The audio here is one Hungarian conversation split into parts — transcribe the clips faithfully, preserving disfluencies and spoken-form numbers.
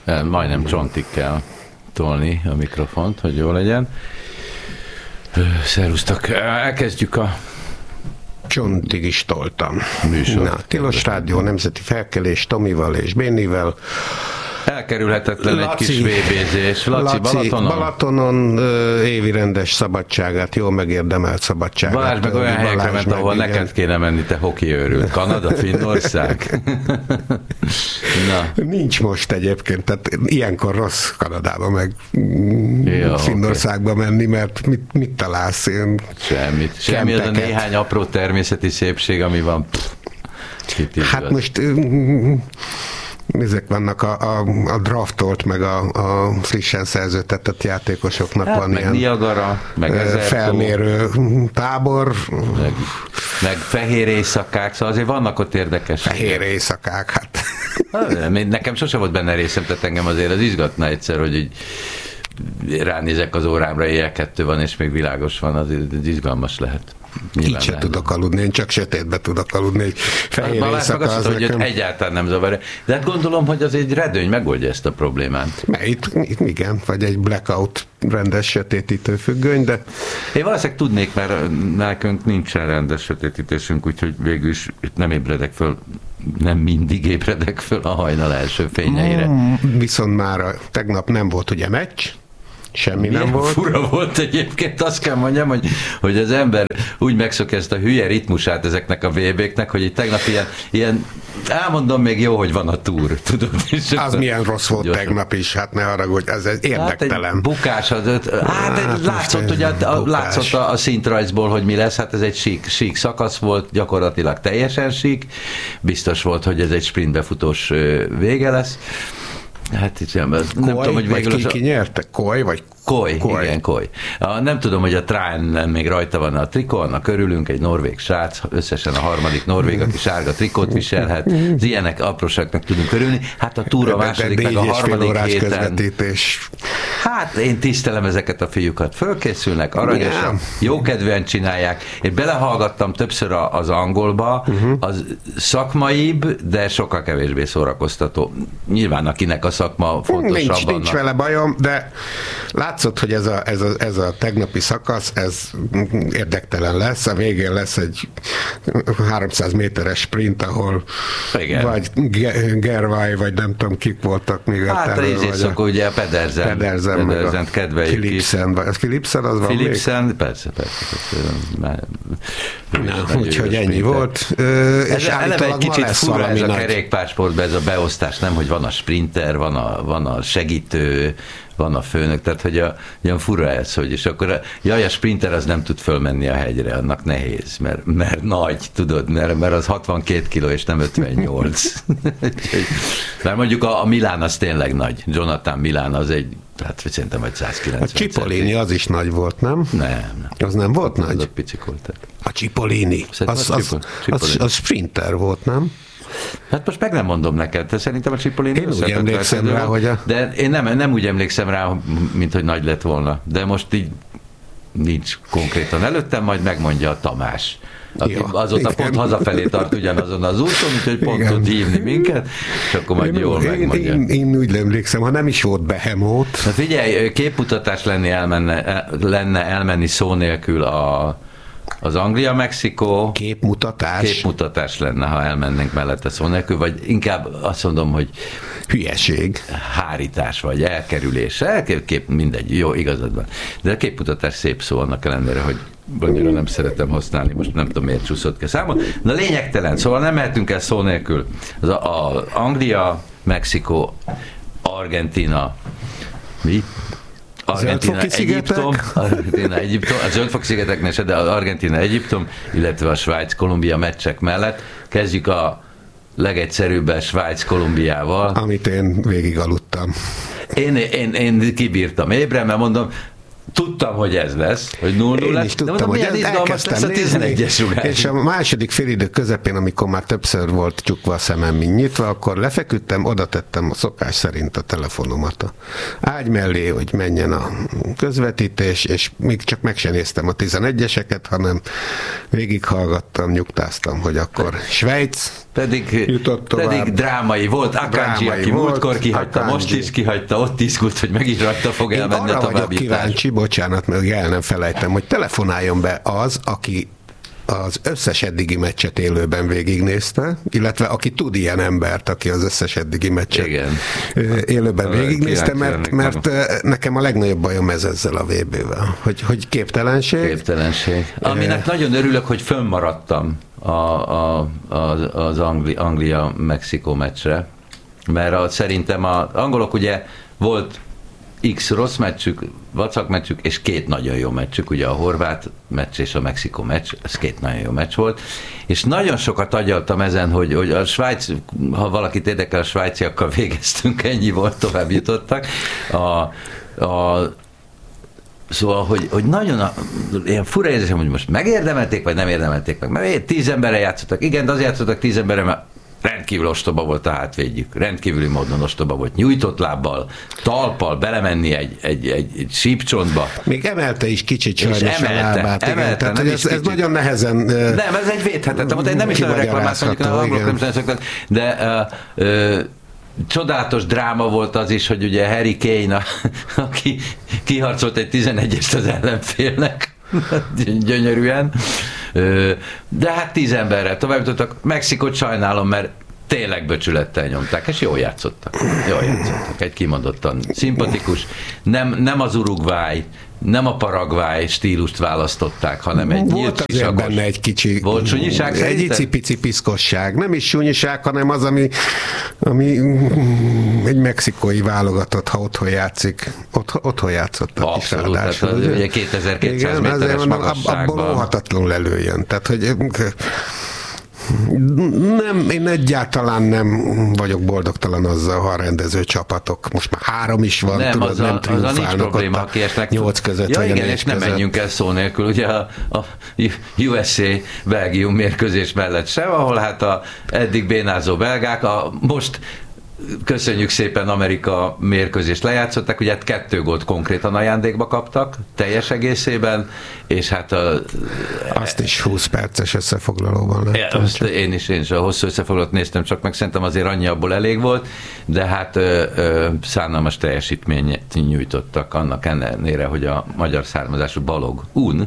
Majdnem csontig kell tolni a mikrofont, hogy jó legyen. Szerusztok, elkezdjük a... Csontig is toltam. Műsor. Na, Tilos Rádió, Nemzeti Felkelés, Tomival és Bénivel. Elkerülhetetlen Laci, egy kis vévézés. Laci, Laci Balatonon. Balatonon évi rendes szabadságát, jól megérdemelt szabadságát. Balázs meg olyan helyekre ment, ahol igen. Neked kéne menni, te hoki őrült. Kanada, Finnország. Na. Nincs most egyébként, tehát ilyenkor rossz Kanadába meg ja, Finnországba okay. menni, mert mit, mit találsz? Én Semmit. Semmi az a néhány apró természeti szépség, ami van. Pff, hát most... Ezek vannak a, a, a draftolt, meg a, a frissen szerződtetett játékosoknak hát, van meg ilyen Niagara, meg felmérő tábor. Meg, meg fehér éjszakák, szóval azért vannak ott érdekes. Fehér éjszakák, hát. Nekem sose volt benne részem, tehát engem azért az izgatna egyszer, hogy így ránézek az órámra, éjjel kettő van, és még világos van, az izgalmas lehet. Nyilván így se tudok aludni, én csak sötétbe tudok aludni, egy fehér éjszaka az hogy nekem... egyáltalán nem zavarja. De hát gondolom, hogy az egy redőny megoldja ezt a problémát. Mert itt, itt igen, vagy egy blackout rendes sötétítő függöny, de... Én valószínűleg tudnék, mert nekünk nincsen rendes sötétítésünk, úgyhogy végül is nem ébredek föl, nem mindig ébredek föl a hajnal első fényeire. Mm, viszont már a, tegnap nem volt ugye meccs, semmi milyen nem volt. Fura volt egyébként, azt kell mondjam, hogy, hogy az ember úgy megszokja ezt a hülye ritmusát ezeknek a vé béknek, hogy egy tegnap ilyen, ilyen elmondom még jó, hogy van a túr, tudod? Az akkor milyen rossz volt gyorsan. Tegnap is, hát ne haragudj, ez, ez érdektelen. Hát egy bukás, az, hát, hát látszott, ugye, a, látszott a, a szintrajzból, hogy mi lesz, hát ez egy sík, sík szakasz volt, gyakorlatilag teljesen sík, biztos volt, hogy ez egy sprintbefutós vége lesz. Hát itt nem, nem Koly, tudom, hogy végül... Vagy ki, ki nyerte? Koly, vagy Koly, Koly. Igen, Koly. Nem tudom, hogy a Trán még rajta van a trikó, annak örülünk, egy norvég srác, összesen a harmadik norvég, aki sárga trikót viselhet, az ilyenek apróságnak tudunk örülni. Hát a túra második, meg a harmadik héten. Közvetítés. Hát én tisztelem ezeket a fiúkat, fölkészülnek, aranyosan, jókedvűen csinálják. Én belehallgattam többször az angolba, uh-huh. az szakmaibb, de sokkal kevésbé szórakoztató. Nyilván akinek a szakma fontosabb. Nincs, nincs vele bajom, de látszott, hogy ez a, ez, a, ez a tegnapi szakasz, ez érdektelen lesz, a végén lesz egy háromszáz méteres sprint, ahol igen. vagy Gervai, vagy nem tudom, kik voltak még. Hát a ízészok, ugye Pedersen, Pedersen, Pedersen kedveljük ki. Philipsen, az Philipsen az van Philipsen, még? Persze, persze. persze. Na, úgyhogy ennyi sprinter. Volt. Ez és eleve egy kicsit fura ez a kerékpársportban, ez a beosztás, nem, hogy van a sprinter, van a, van a segítő, van a főnök, tehát hogy a, olyan fura ez, hogy és akkor a, jaj, a sprinter az nem tud fölmenni a hegyre, annak nehéz, mert, mert nagy, tudod, mert, mert az hatvankét kiló és nem ötvennyolc. Mert mondjuk a, a Milán az tényleg nagy, Jonathan Milán az egy, hát szerintem vagy száz kilencven. A Cipollini az is nagy volt, nem? Nem. nem. Az nem volt az nagy? Az picik voltak. A Cipollini. Az, az, az, az sprinter volt, nem? Hát most meg nem mondom neked, de szerintem a Cipollini... Én úgy emlékszem rá, hogy a... De én nem, nem úgy emlékszem rá, mint hogy nagy lett volna. De most így nincs konkrétan előttem, majd megmondja a Tamás. Aki ja, azóta igen. pont hazafelé tart ugyanazon az úton, úgyhogy pont igen. tud hívni minket, és akkor majd én, jól én, megmondja. Én, én úgy emlékszem, ha nem is volt Behemoth. Hát figyelj, képmutatás lenni elmenne, lenne elmenni szó nélkül a az Anglia-Mexikó képmutatás. képmutatás lenne, ha elmennénk mellette szó nélkül, vagy inkább azt mondom, hogy hülyeség. Hárítás, vagy elkerülés. Elkép, mindegy, jó, igazad van. De a képmutatás szép szó annak ellenére, hogy annyira nem szeretem használni, most nem tudom, miért csúszott ki számon. Na lényegtelen, szóval nem mehetünk el szó nélkül. Az a, a Anglia, Mexikó, Argentina, mi? Argentina, Egyiptom, Argentina, Egyiptom, a Zöldfoki-szigeteknél se, de az Argentina, Egyiptom, illetve a Svájc-Kolumbia meccsek mellett kezdjük a legegyszerűbb Svájc Kolumbiával. Amit én végig aludtam. Én, én, én kibírtam ébre, mert mondom, tudtam, hogy ez lesz, hogy nulla nulla lesz. Tudtam, de mondom, hogy izgalmas lesz a tizenegyes rugás. És a második félidő közepén, amikor már többször volt csukva a szemem, mint nyitva, akkor lefeküdtem, oda tettem a szokás szerint a telefonomat a ágy mellé, hogy menjen a közvetítés, és még csak meg sem néztem a tizenegyeseket, hanem végighallgattam, nyugtáztam, hogy akkor Svájc, Pedig, pedig drámai volt. Akanji, aki múltkor kihagyta, Akanji. Most is kihagyta, ott izgult, hogy megint rajta fog elmenni a továbbítás. Vagyok kíváncsi, bocsánat, meg el nem felejtem, hogy telefonáljon be az, aki az összes eddigi meccset élőben végignézte, illetve aki tud ilyen embert, aki az összes eddigi meccset Igen. élőben végignézte, mert, mert nekem a legnagyobb bajom ez ezzel a vé bével, hogy, hogy képtelenség. Képtelenség. Aminek nagyon örülök, hogy fönnmaradtam a, a, az, az Angli, Anglia-Mexikó meccsre, mert a, szerintem az angolok ugye volt X rossz meccsük, vacak meccsük, és két nagyon jó meccsük, ugye a horvát meccs és a Mexikó meccs, ez két nagyon jó meccs volt, és nagyon sokat agyaltam ezen, hogy, hogy a Svájc, ha valakit érdekel, a svájciakkal végeztünk, ennyi volt, tovább jutottak. A, a, szóval, hogy, hogy nagyon a, ilyen fura érzésem, hogy most megérdemelték, vagy nem érdemelték meg, mert tíz emberre játszottak, igen, de azért játszottak tíz emberre, mert rendkívül ostoba volt a hátvédjük, rendkívüli módon ostoba volt, nyújtott lábbal, talppal belemenni egy, egy, egy, egy sípcsontba. Még emelte is kicsit sajnos emelte, a lábát. Emelte, igen, tehát ez, ez nagyon nehezen... Nem, ez egy védhetetlen, nem is nagyon reklamáltam, de uh, uh, csodálatos dráma volt az is, hogy ugye Harry Kane, aki kiharcolt egy tizenegyest az ellenfélnek, gyönyörűen, de hát tíz emberrel tovább jutottak. Mexikót sajnálom, mert tényleg böcsülettel nyomták, és jól játszottak. Jól játszottak, egy kimondottan szimpatikus, nem, nem az Uruguay, nem a Paraguay stílust választották, hanem egy volt azért benne egy kicsi... Volt sunyiság Egy icipici piszkosság. Nem is sunyiság, hanem az, ami, ami egy mexikói válogatott, ha otthon játszik. Ott, otthon játszottak is ráadásul. Abszolút, ugye kétezer-kétszáz méteres magasságban. Abból óhatatlanul előjön. Tehát, hogy nem, én egyáltalán nem vagyok boldogtalan azzal, ha a rendező csapatok, most már három is van, nem, tudod, az a, nem triumfálnak az a nincs probléma, aki esnek nyolc között, ja, vagy igen, és nem menjünk el szó nélkül, ugye a, a u es á Belgium mérkőzés mellett sem, ahol hát a eddig bénázó belgák, a most köszönjük szépen Amerika mérkőzést lejátszották, ugye hát kettő gólt konkrétan ajándékba kaptak, teljes egészében, és hát a, azt is húsz perces összefoglalóban láttam. Ja, én is, én is a hosszú összefoglalót néztem csak, meg szerintem azért annyi abból elég volt, de hát ö, ö, szánalmas teljesítményt nyújtottak annak ellenére, hogy a magyar származású Balog Un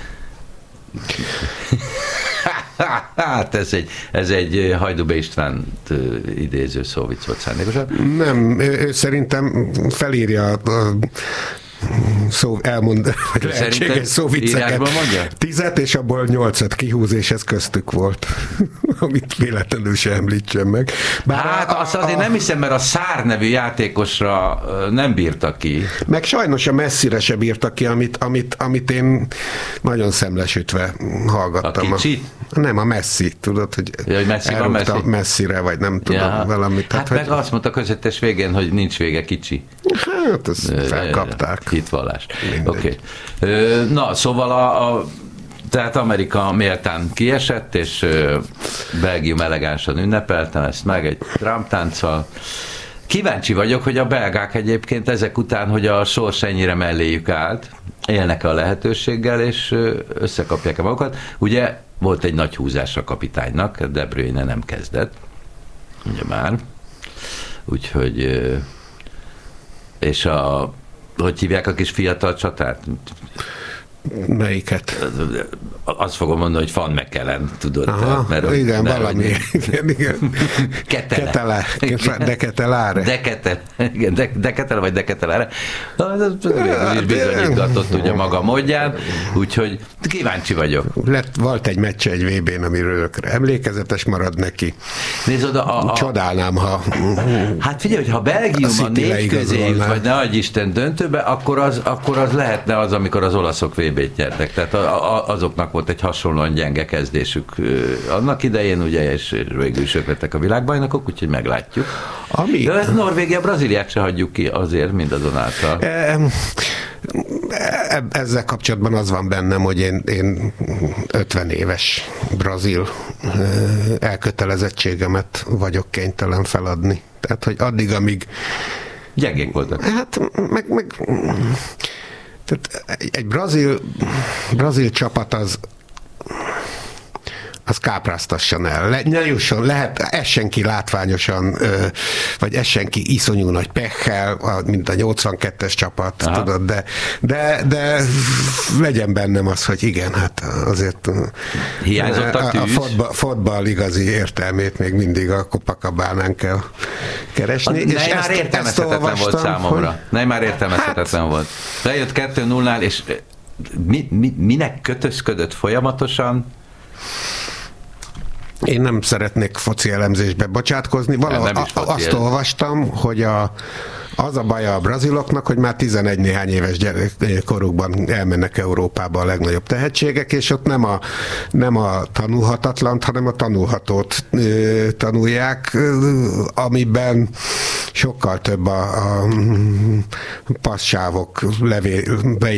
hát ez egy, ez egy Hajdú Istvánt idéző szó, vicc volt szándékosan. Nem, ő szerintem felírja a szó, elmond, hogy lehetséges szóvicceket. Tízet, és abból nyolcat kihúz, és ez köztük volt. Amit véletlenül se említsen meg. Bár hát a, azt azért a, nem hiszem, mert a Szár nevű játékosra nem bírta ki. Meg sajnos a Messzire se bírta ki, amit, amit, amit én nagyon szemlesütve hallgattam. A kicsit? A, nem, a Messi, tudod, hogy, ja, hogy Messi van Messi? Messzire, vagy nem tudom, ja. valamit. Hát meg hogy... azt mondta közvetes végén, hogy nincs vége, kicsi. Hát, ezt felkapták. Hitvallás. Oké. Okay. Na, szóval a, a tehát Amerika méltán kiesett, és Belgium elegánsan ünnepelte ezt meg egy Trump tánccal. Kíváncsi vagyok, hogy a belgák egyébként ezek után, hogy a sors ennyire melléjük állt, élnek-e a lehetőséggel, és összekapják-e magukat. Ugye volt egy nagy húzás a kapitánynak, De Bruyne nem kezdett, ugye már. Úgyhogy és a hogy hívják a kis fiatal csatát? Melyiket? Azt fogom mondani, hogy Van Mechelen, tudod. Aha, mert, igen, mert, valami. Igen, igen. Ketele. Ketele. De Keteláre. De Ketele. Igen, de, de Ketele vagy De Keteláre. Ez is bizonyítgatott ugye maga módján, úgyhogy kíváncsi vagyok. Lett, volt egy meccse egy vé bén, amiről emlékezetes marad neki. Nézd oda, a, a... Csodálnám, ha... Hát figyelj, hogy ha Belgium a, a négy közé jut, vagy ne adj Isten döntőbe, akkor az, akkor az lehetne az, amikor az olaszok vé bét nyertek. Tehát a, a, azoknak volt egy hasonlóan gyenge kezdésük annak idején, ugye, és végül is ők lettek a világbajnokok, úgyhogy meglátjuk. Ami... De ez Norvégia, Brazíliát se hagyjuk ki azért, mindazonáltal. E, ezzel kapcsolatban az van bennem, hogy én, én ötven éves brazil elkötelezettségemet vagyok kénytelen feladni. Tehát, hogy addig, amíg gyengék voltak. Hát, meg, meg tehát egy brazil, brazil csapat az az kápráztasson el. Le, ne jusson, lehet, essen ki látványosan, vagy essen ki iszonyú nagy pekkel, mint a nyolcvankettes csapat, aha, tudod, de, de, de legyen bennem az, hogy igen, hát azért hiányzott a tűz. A fotball, fotball igazi értelmét még mindig a Copacabánán kell keresni. A és már értelmezhetetlen volt számomra. Hogy... Nem már értelmezhetetlen hát... volt. Lejött kettő nullnál, és mi, mi, minek kötözködött folyamatosan? Én nem szeretnék foci elemzésbe bocsátkozni. Valahogy azt olvastam, hogy a, az a baj a braziloknak, hogy már tizenegy néhány éves korukban elmennek Európába a legnagyobb tehetségek, és ott nem a, nem a tanulhatatlant, hanem a tanulhatót ö, tanulják, ö, amiben sokkal több a, a passzsávok levé, be,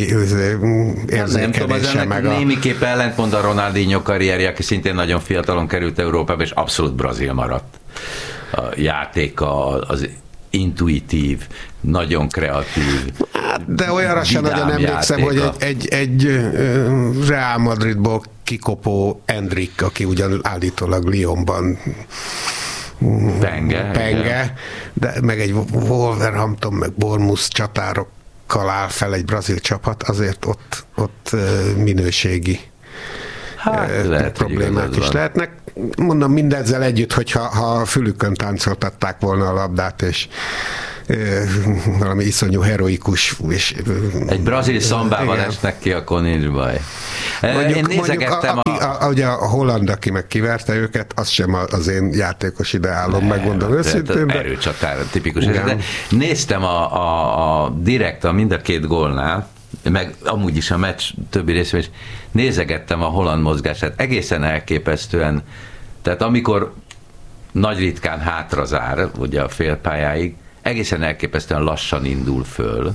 érzékelése. Meg a... némiképp ellentmond a Ronaldinho karrierje, aki szintén nagyon fiatalon került Európába, és abszolút brazil maradt. A játéka, az intuitív, nagyon kreatív. De olyanra sem nagyon emlékszem, hogy egy, egy, egy Real Madridból kikopó Endrick, aki ugyan állítólag Lyonban penge, penge de meg egy Wolverhampton, meg Bournemouth csatárokkal áll fel egy brazil csapat, azért ott, ott minőségi hát, lehet, problémák is lehetnek. Mondom, mindezzel együtt, hogyha ha fülükön táncoltatták volna a labdát, és valami iszonyú heroikus és egy brazil szambával igen, esnek ki, akkor nincs baj. Mondjuk, én nézegettem a, a, a, ugye a holland, aki meg kiverte őket, az sem az én játékos ideálom, megmondom őszintén. De... erőcsatára tipikus. De néztem a, a, a direkt a mind a két gólnál, meg amúgy is a meccs többi részben is nézegettem a holland mozgását, egészen elképesztően, tehát amikor nagy ritkán hátra zár, ugye a félpályáig, egészen elképesztően lassan indul föl,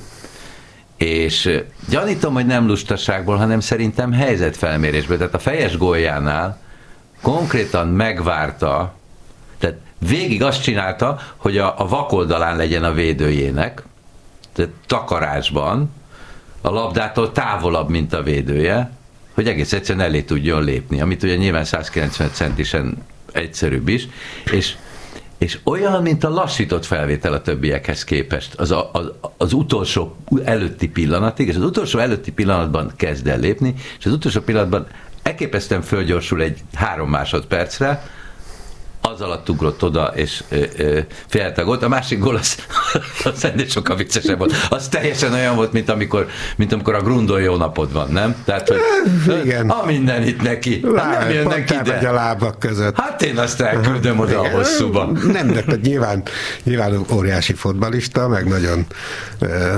és gyanítom, hogy nem lustaságból, hanem szerintem helyzetfelmérésből, tehát a fejes góljánál konkrétan megvárta, tehát végig azt csinálta, hogy a, a vakoldalán legyen a védőjének, tehát takarásban, a labdától távolabb, mint a védője, hogy egész egyszerűen elé tudjon lépni, amit ugye nyilván százkilencvenöt centisen egyszerűbb is, és, és olyan, mint a lassított felvétel a többiekhez képest, az, a, az, az utolsó előtti pillanatig, és az utolsó előtti pillanatban kezd el lépni, és az utolsó pillanatban elképesztően fölgyorsul egy három másodpercre, az alatt ugrott oda, és félrelte a gólt. A másik gól az, az ennél sokkal viccesebb volt. Az teljesen olyan volt, mint amikor, mint amikor a Grundol jó napod van, nem? Tehát, hogy igen, a minden itt neki. Lá, nem jönnek ide. Vagy a lábak között. Hát én azt elküldöm oda igen, a hosszúba. Nem, de nyilván, nyilván óriási fotballista, meg nagyon uh,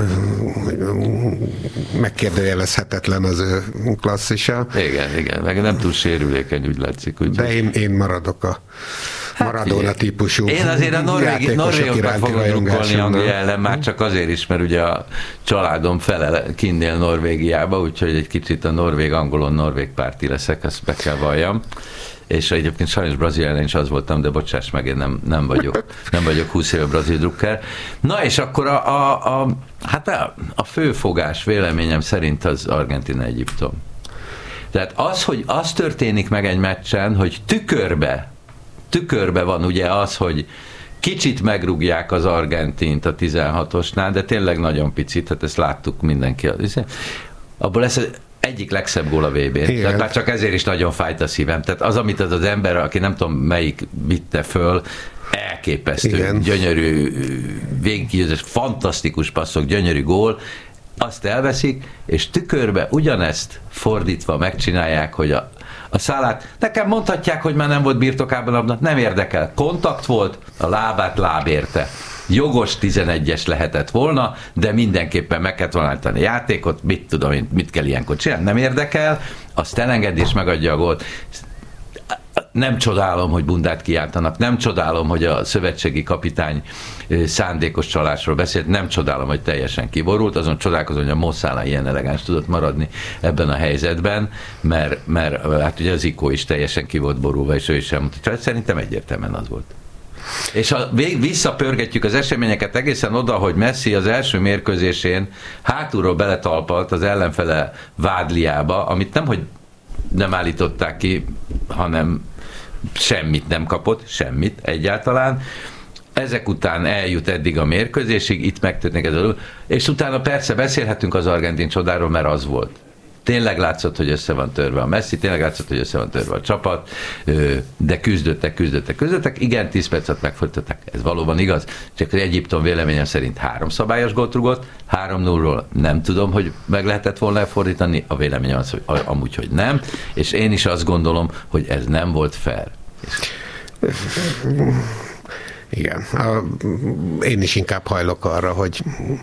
megkérdőjelezhetetlen az ő klasszisa. Igen, igen, meg nem túl sérülékeny, úgy látszik. Úgy de én, én maradok a Maradona típusú én azért a norvég, norvégoknak fogok drukkolni Anglia ellen, már csak azért is, mert ugye a családom fele kinnél Norvégiába, úgyhogy egy kicsit a norvég-angolon norvég párti leszek, ezt be kell valljam. És egyébként sajnos Brazília ellen is az voltam, de bocsáss meg, én nem, nem vagyok nem vagyok húsz éve brazil drukker. Na és akkor a, a, a, hát a, a főfogás véleményem szerint az Argentína-Egyiptom. Tehát az, hogy az történik meg egy meccsen, hogy tükörbe tükörbe van ugye az, hogy kicsit megrúgják az Argentint a tizenhatosnál, de tényleg nagyon picit, hát ezt láttuk mindenki. Abból lesz egyik legszebb gól a vé bén. Tehát már csak ezért is nagyon fájt a szívem. Tehát az, amit az az ember, aki nem tudom melyik vitte föl, elképesztő, igen, gyönyörű, végiggyőzős, fantasztikus passzok, gyönyörű gól, azt elveszik, és tükörbe ugyanezt fordítva megcsinálják, hogy a a szálát, nekem mondhatják, hogy már nem volt birtokában abban, nem érdekel. Kontakt volt, a lábát láb érte. Jogos tizenegyes lehetett volna, de mindenképpen meg kellett volna állítani a játékot, mit tudom én, mit kell ilyenkor csinálni, nem érdekel, azt elengedi és megadja a gólt. Nem csodálom, hogy bundát kiáltanak, nem csodálom, hogy a szövetségi kapitány szándékos csalásról beszélt, nem csodálom, hogy teljesen kiborult, azon csodálkozom, hogy a Mo Salah ilyen elegáns tudott maradni ebben a helyzetben, mert, mert hát ugye az Ikó is teljesen ki volt borulva, és ő is elmondta, szerintem egyértelműen az volt. És ha visszapörgetjük az eseményeket egészen oda, hogy Messi az első mérkőzésén hátulról beletalpalt az ellenfele vádliába, amit nem, hogy nem állították ki, hanem semmit nem kapott, semmit egyáltalán. Ezek után eljut eddig a mérkőzésig, itt megtörténik ez a... És utána persze beszélhetünk az argentin csodáról, mert az volt. Tényleg látszott, hogy össze van törve a Messi, tényleg látszott, hogy össze van törve a csapat, de küzdöttek, küzdöttek, küzdöttek. Igen, tíz percet megfordították, ez valóban igaz, csak Egyiptom véleményem szerint három szabályos gólt rúgott, három nullról nem tudom, hogy meg lehetett volna elfordítani, a véleményem az, hogy amúgy, hogy nem, és én is azt gondolom, hogy ez nem volt fair. Igen, a, én is inkább hajlok arra, hogy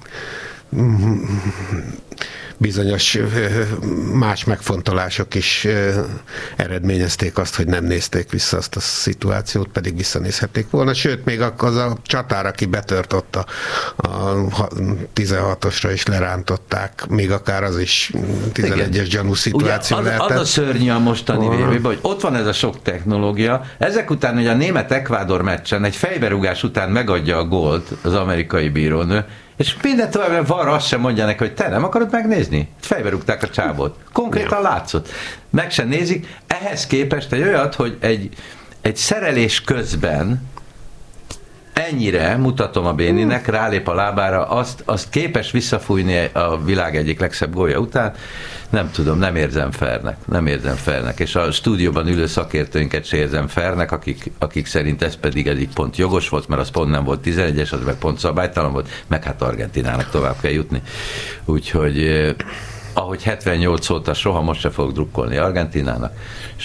bizonyos más megfontolások is eredményezték azt, hogy nem nézték vissza azt a szituációt, pedig visszanézhették volna. Sőt, még az a csatár, aki betört ott a, a tizenhatosra is lerántották, még akár az is tizenegyes gyanú szituáció ugye, az, lehetett. Az a szörnyű a mostani uh-huh. vévében, hogy ott van ez a sok technológia, ezek után, hogy a német-Ekvádor meccsen egy fejberúgás után megadja a gólt az amerikai bírónő, és minden tovább van, azt sem mondja neki, hogy te nem akarod megnézni? Fejbe rúgták a csábot. Konkrétan látszott. Meg sem nézik. Ehhez képest egy olyat, hogy egy, egy szerelés közben ennyire, mutatom a Béninek, rálép a lábára, azt, azt képes visszafújni a világ egyik legszebb gólja után, nem tudom, nem érzem fairnek, nem érzem fairnek, és a stúdióban ülő szakértőinket se érzem fairnek, akik, akik szerint ez pedig eddig pont jogos volt, mert az pont nem volt tizenegyes, az meg pont szabálytalan volt, meg hát Argentinának tovább kell jutni. Úgyhogy ahogy hetvennyolc óta soha most se fogok drukkolni Argentinának,